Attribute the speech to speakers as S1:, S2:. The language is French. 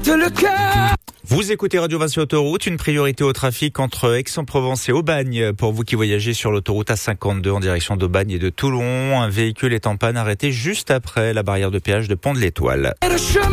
S1: Vous écoutez Radio Vinci Autoroute, une priorité au trafic entre Aix-en-Provence et Aubagne. Pour vous qui voyagez sur l'autoroute A52 en direction d'Aubagne et de Toulon, un véhicule est en panne arrêté juste après la barrière de péage de Pont de l'Étoile.